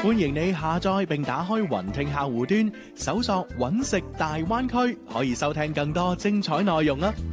歡迎你下載並打開雲聽客戶端，搜索揾食大灣區，可以收聽更多精彩內容啊！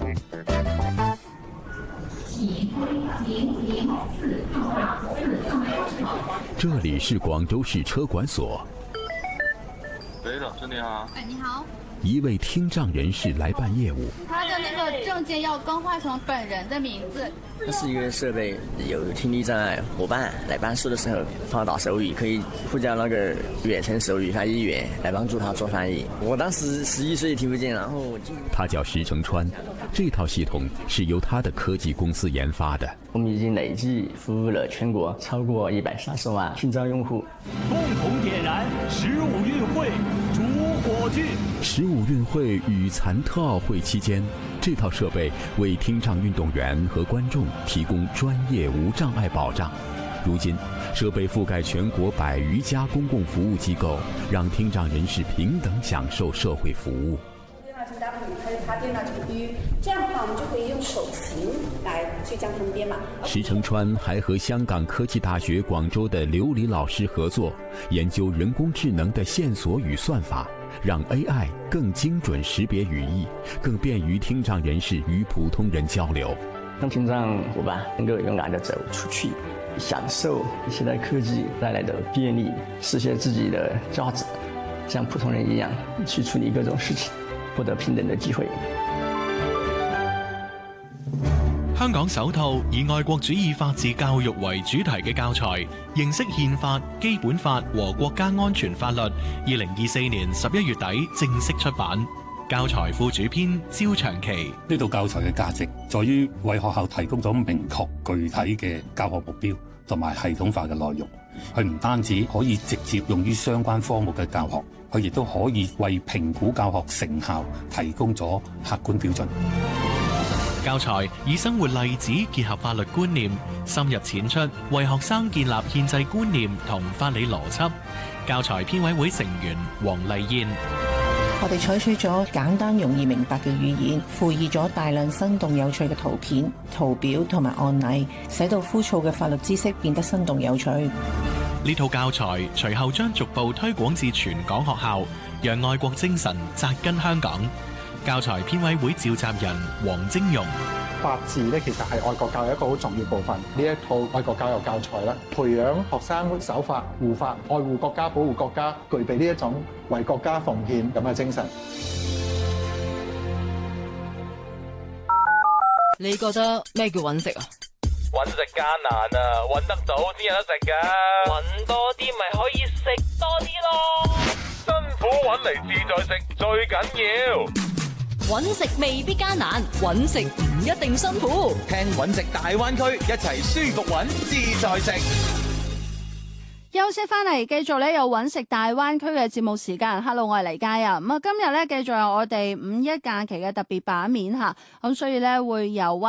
這裡是廣州市車管所。 喂，老師你好。 你好。 一位聽障人士來辦業務， 他的那個證件要更換成本人的名字。 它是一個設備，有聽力障礙夥伴來辦事的時候放到手語，可以呼叫那個遠程手語翻譯員來幫助他做翻譯。我當時11歲聽不見，然後他叫石成川，這套系統是由他的科技公司研發的。 我們已經累計服務了全國超過130萬聽障用戶。 共同點燃15運會主火炬。 15運會與殘特奧會期間，這套設備為聽障運動員和觀眾提供專業無障礙保障。如今，設備覆蓋全國100餘家公共服務機構，讓聽障人士平等享受社會服務。 電腦從 W 開始插電腦從 U， 這樣的話我們就可以用手型來去將它們編碼。 石成川還和香港科技大學廣州的劉禮老師合作，研究人工智能的線索與算法，讓 AI 更精準識別語義，更便於聽障人士與普通人交流。 讓聽障夥伴能夠勇敢地走出去，享受現代科技帶來的便利，實現自己的價值，像普通人一樣去處理各種事情，獲得平等的機會。 香港首套以愛國主義法治教育為主題嘅教材《認識憲法、基本法和國家安全法律》，2024年11月底正式出版。教材副主編焦長期， 呢套教材嘅價值在於為學校提供咗明確具體嘅教學目標同埋系統化嘅內容。佢唔單止可以直接用於相關科目嘅教學，佢亦都可以為評估教學成效提供咗客觀標準。 教材以生活例子結合法律觀念，深入淺出，為學生建立憲制觀念同法理邏輯。教材編委會成員黃麗燕， 我哋採取咗簡單容易明白嘅語言，附以咗大量生動有趣嘅圖片、圖表同埋案例，使到枯燥嘅法律知識變得生動有趣。 呢套教材隨後將逐步推廣至全港學校，讓愛國精神扎根香港。教材編委會召集人黃晶容， 法治咧其實係愛國教育一個好重要部分。呢一套愛國教育教材咧，培養學生守法、護法、愛護國家、保護國家，具備呢一種為國家奉獻咁嘅精神。 你覺得咩叫揾食啊？ 揾食艱難啊，揾得到先有得食噶。揾多啲咪可以食多啲咯。辛苦揾嚟自在食最緊要。 揾食未必艱難，揾食唔一定辛苦。 聽揾食大灣區，一齊舒服揾，自在食。 休息翻嚟，繼續咧有揾食大灣區嘅節目時間。Hello， 我係黎嘉啊。咁啊，今日咧繼續有我哋5·1假期嘅特別版面吓，咁所以咧會由